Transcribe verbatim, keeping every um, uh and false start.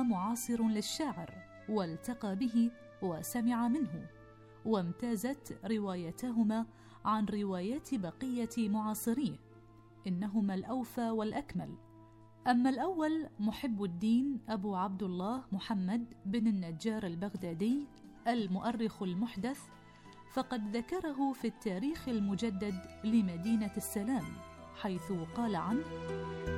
معاصر للشاعر والتقى به وسمع منه، وامتازت روايتهما عن روايات بقية معاصريه، إنهما الأوفى والأكمل. أما الأول محب الدين أبو عبد الله محمد بن النجار البغدادي المؤرخ المحدث، فقد ذكره في التاريخ المجدد لمدينة السلام، حيث قال عنه: